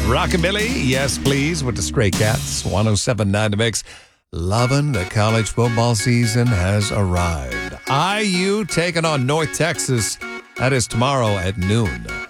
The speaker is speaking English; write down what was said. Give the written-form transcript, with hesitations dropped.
Rockabilly, yes, please, with the Stray Cats. 107.9 The Mix. Loving the college football season has arrived. IU taking on North Texas. That is tomorrow at noon.